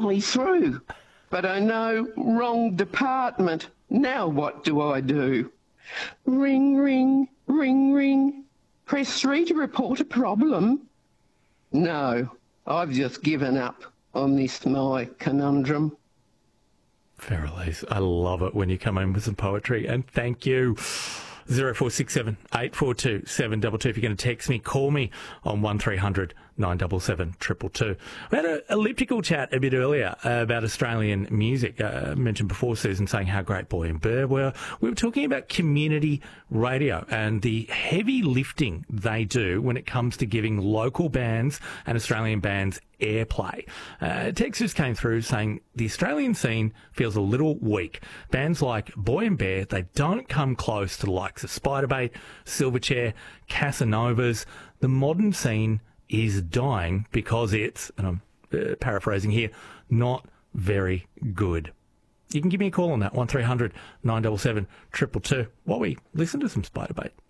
finally through. But I know, wrong department. Now what do I do? Ring, ring, ring, ring. Press 3 to report a problem. No, I've just given up on this my conundrum. Ferrelise, I love it when you come in with some poetry, and thank you. 0467 842 722. If you're going to text me, call me on 1300 977 222. We had an elliptical chat a bit earlier about Australian music. I mentioned before Susan saying how great Boy and Bear were. We were talking about community radio and the heavy lifting they do when it comes to giving local bands and Australian bands airplay. Text just came through saying the Australian scene feels a little weak. Bands like Boy and Bear, they don't come close to the likes of Spiderbait, Silverchair, Casanovas. The modern scene is dying because it's, and I'm paraphrasing here, not very good. You can give me a call on that, 1300 977 222, while we listen to some Spiderbait.